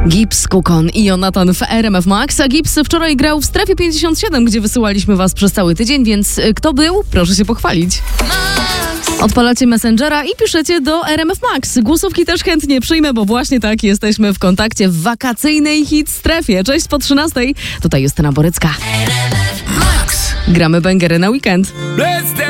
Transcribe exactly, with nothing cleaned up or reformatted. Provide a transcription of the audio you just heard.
Gibbs, Kukon i Jonathan w R M F Max. A Gibbs wczoraj grał w Strefie pięćdziesiąt siedem, gdzie wysyłaliśmy was przez cały tydzień, więc kto był? Proszę się pochwalić. Odpalacie Messengera i piszecie do R M F Max. Głosówki też chętnie przyjmę, bo właśnie tak jesteśmy w kontakcie w wakacyjnej hit strefie. Cześć po trzynastej. Tutaj Justyna Borycka. Gramy bęgery na weekend.